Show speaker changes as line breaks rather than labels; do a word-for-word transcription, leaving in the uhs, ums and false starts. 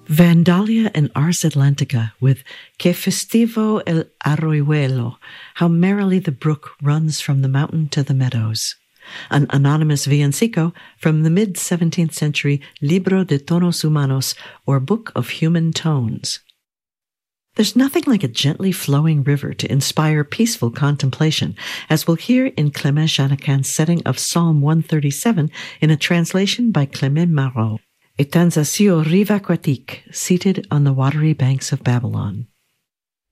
Vandalia and Ars Atlantica with Que festivo el arroyuelo, how merrily the brook runs from the mountain to the meadows. An anonymous villancico from the mid-seventeenth century Libro de Tonos Humanos, or Book of Human Tones. There's nothing like a gently flowing river to inspire peaceful contemplation, as we'll hear in Clement Janicain's setting of Psalm one thirty-seven in a translation by Clement Marot. Étant assis aux rives aquatiques, seated on the watery banks of Babylon.